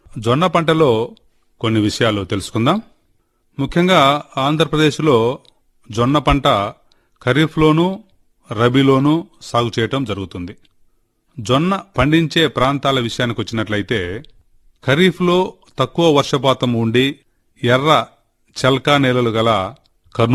జొన్న పంటలో కొన్ని విషయాలు తెలుసుకుందాం. ముఖ్యంగా ఆంధ్రప్రదేశ్లో జొన్న పంట ఖరీఫ్లోనూ రబీలోనూ సాగు చేయటం జరుగుతుంది. జొన్న పండించే ప్రాంతాల విషయానికి వచ్చినట్లయితే ఖరీఫ్లో తక్కువ వర్షపాతం ఉండి ఎర్ర చల్కా నేలలు గల